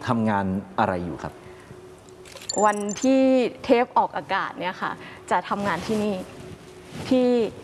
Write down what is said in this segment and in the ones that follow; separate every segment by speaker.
Speaker 1: ทำงานอะไรอยู่ครับ
Speaker 2: วันที่เทปออกอากาศเนี่ยค่ะจะทำงานที่นี่ที่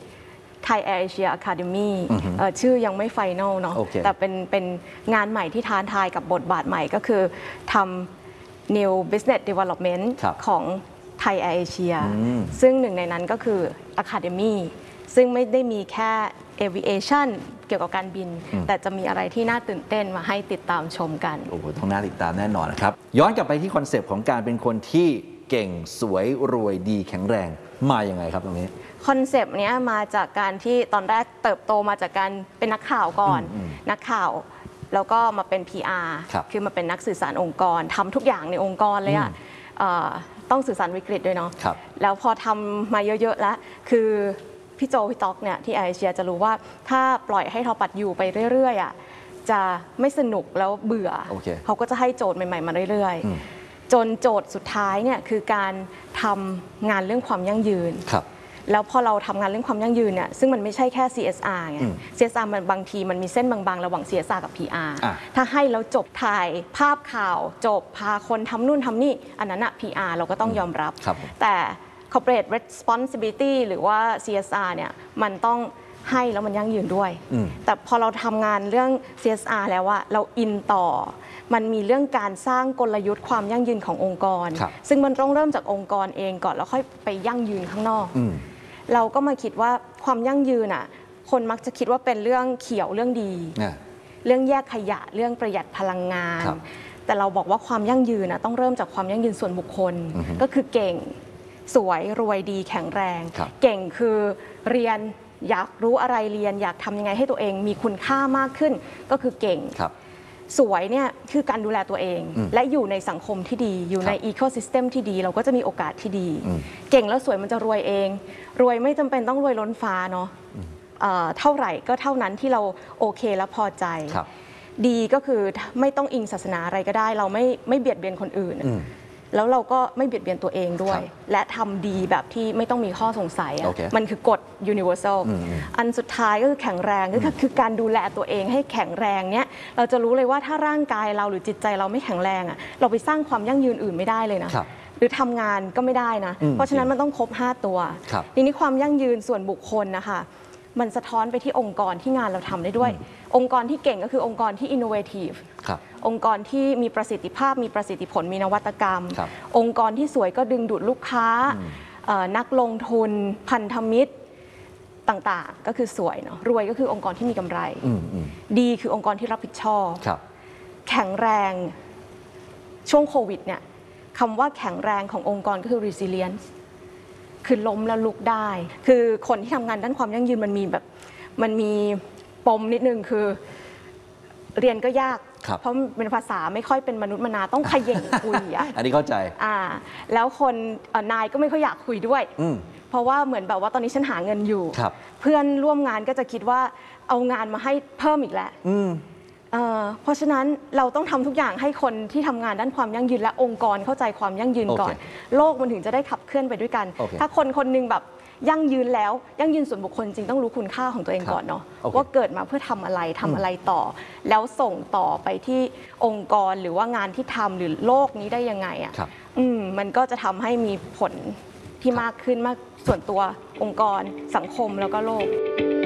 Speaker 2: Thai Air Asia Academy ชื่อยังไม่ไฟแนลเนาะแต่เป็นงานใหม่ที่ท้าทายกับบทบาทใหม่ก็คือทำ New Business Development ของ Thai Air Asia ซึ่งหนึ่งในนั้นก็คือ Academy ซึ่งไม่ได้มีแค่ Aviation เกี่ยวกับการบินแต่จะมีอะไรที่น่าตื่นเต้นมาให้ติดตามชมกัน
Speaker 1: โอ้โหต้องน่าติดตามแน่นอนนะครับย้อนกลับไปที่คอนเซปต์ของการเป็นคนที่เก่งสวยรวยดีแข็งแรงมาอย่างไงครับตรงนี้
Speaker 2: คอนเซปต์นี้มาจากการที่ตอนแรกเติบโตมาจากการเป็นนักข่าวก่อนนักข่าวแล้วก็มาเป็น PR คือมาเป็นนักสื่อสารองค์กรทำทุกอย่างในองค์กรเลยต้องสื่อสารวิกฤตด้วยเนาะแล้วพอทำมาเยอะๆแล้วคือพี่โจพี่ต๊อกเนี่ยที่แอร์เอเชียจะรู้ว่าถ้าปล่อยให้ทอปัดอยู่ไปเรื่อยๆจะไม่สนุกแล้วเบื่อเขาก็จะให้โจทย์ใหม่ๆมาเรื่อยๆจนโจทย์สุดท้ายเนี่ยคือการทำงานเรื่องความยั่งยืนแล้วพอเราทำงานเรื่องความยั่งยืนเนี่ยซึ่งมันไม่ใช่แค่ CSR ไง CSR มันบางทีมันมีเส้นบางๆระหว่าง CSR กับ PR ถ้าให้แล้วจบถ่ายภาพข่าวจบพาคนทำนู่นทำนี่อันนั้นอะ PR เราก็ต้องยอมรับแต่ corporate responsibility หรือว่า CSR เนี่ยมันต้องให้แล้วมันยั่งยืนด้วยแต่พอเราทำงานเรื่อง CSR แล้วว่าเราอินต่อมันมีเรื่องการสร้างกลยุทธ์ความยั่งยืนขององค์กรซึ่งมันต้องเริ่มจากองค์กรเองก่อนแล้วค่อยไปยั่งยืนข้างนอกเราก็มาคิดว่าความยั่งยืนอ่ะคนมักจะคิดว่าเป็นเรื่องเขียวเรื่องดีเรื่องแยกขยะเรื่องประหยัดพลังงานแต่เราบอกว่าความยั่งยืนอ่ะต้องเริ่มจากความยั่งยืนส่วนบุคคลก็คือเก่งสวยรวยดีแข็งแรงเก่งคือเรียนอยากรู้อะไรเรียนอยากทำยังไงให้ตัวเองมีคุณค่ามากขึ้นก็คือเก่งสวยเนี่ยคือการดูแลตัวเองและอยู่ในสังคมที่ดีอยู่ในอีโคซิสเต็มที่ดีเราก็จะมีโอกาสที่ดีเก่งแล้วสวยมันจะรวยเองรวยไม่จำเป็นต้องรวยล้นฟ้าเนาะเท่าไหร่ก็เท่านั้นที่เราโอเคและพอใจดีก็คือไม่ต้องอิงศาสนาอะไรก็ได้เราไม่เบียดเบียนคนอื่นแล้วเราก็ไม่เบียดเบียนตัวเองด้วยและทำดีแบบที่ไม่ต้องมีข้อสงสัยมันคือกฎ universal อันสุดท้ายก็คือแข็งแรงก็คือการดูแลตัวเองให้แข็งแรงเนี้ยเราจะรู้เลยว่าถ้าร่างกายเราหรือจิตใจเราไม่แข็งแรงอ่ะเราไปสร้างความยั่งยืนอื่นไม่ได้เลยนะหรือทำงานก็ไม่ได้นะเพราะฉะนั้นมันต้องครบ5ตัวทีนี้ความยั่งยืนส่วนบุคคลนะคะมันสะท้อนไปที่องค์กรที่งานเราทำได้ด้วยองค์กรที่เก่งก็คือองค์กรที่ innovative องค์กรที่มีประสิทธิภาพมีประสิทธิผลมีนวัตกรรมองค์กรที่สวยก็ดึงดูดลูกค้านักลงทุนพันธมิตรต่างๆก็คือสวยเนาะรวยก็คือองค์กรที่มีกำไรดีคือองค์กรที่รับผิดชอบแข็งแรงช่วงโควิดเนี่ยคำว่าแข็งแรงขององค์กรก็คือ resilience คือล้มแล้วลุกได้คือคนที่ทำงานด้านความยั่งยืนมันมีปมนิดนึงคือเรียนก็ยากเพราะเป็นภาษาไม่ค่อยเป็นมนุษย์มนาต้องขย่งคุย
Speaker 1: อันนี้เข้าใจ
Speaker 2: แล้วคนนายก็ไม่ค่อยอยากคุยด้วยเพราะว่าเหมือนแบบว่าตอนนี้ฉันหาเงินอยู่เพื่อนร่วมงานก็จะคิดว่าเอางานมาให้เพิ่มอีกแล้วเพราะฉะนั้นเราต้องทำทุกอย่างให้คนที่ทำงานด้านความยั่งยืนและองค์กรเข้าใจความยั่งยืนก่อนโลกมันถึงจะได้ขับเคลื่อนไปด้วยกันถ้าคนคนนึงแบบยั่งยืนแล้วยั่งยืนส่วนบุคคลจริงต้องรู้คุณค่าของตัวเองก่อนเนาะว่าเกิดมาเพื่อทำอะไรต่อแล้วส่งต่อไปที่องค์กรหรือว่างานที่ทำหรือโลกนี้ได้ยังไงมันก็จะทำให้มีผลที่มากขึ้นมากส่วนตัวองค์กรสังคมแล้วก็โลก